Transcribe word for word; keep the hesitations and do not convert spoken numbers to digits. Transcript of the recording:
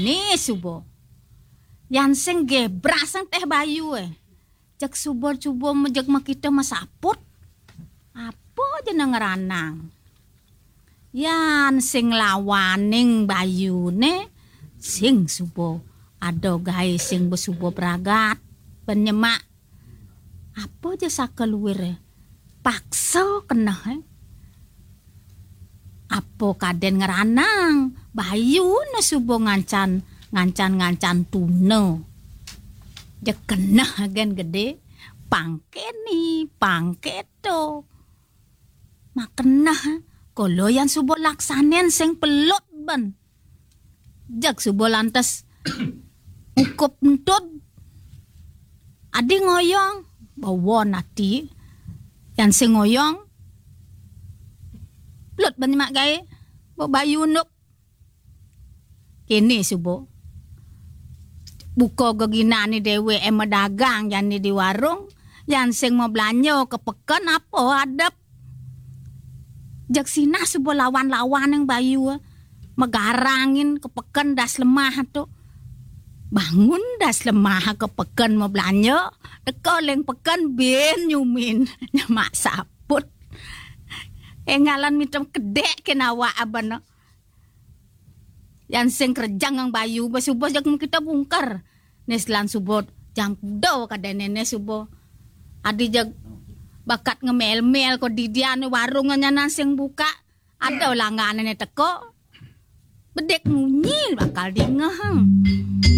Kini subo. Yan sing gebras ang teh bayu eh. Jak subo cubo majak makita masaput. Apa aja nang ranang. Yan sing lawaning bayu ne. Sing subo. Ada gawe sing besubo bragat. Penyemak. Apa aja sakeluwir eh. Paksa kena eh. Apa kaden ngeranang bayu na subo ngancan ngancan ngancan tuno dia kena gen gede pangke ni pangke to makena kalau yang subo laksanen sing pelot ban jak subo lantas ukup entut adi ngoyong bawa nati yang sing ngoyong Lut ban mak gae. Bo bayu nuk. Kini subo. Buka gegina ni dewe em dagang yan ni di warung. Yan sing mau belanja ke peken apa adep. Jak sina subo lawan-lawan yang bayu. Megarangin ke peken das lemah tu. Bangun das lemah ke peken mau belanja. Teko leng peken ben nyumin. Nyamak saput. Engalan mitom kedek kenawa abana. Yang sing kerjang ang bayu basubo jak kita bungkar. Neslan subot jang do kadene ne subo. Adi jag bakat ngemel-mel ko di dia ne warung nyanan sing buka. Ada langane teko. Bedek munyi bakal dingeh.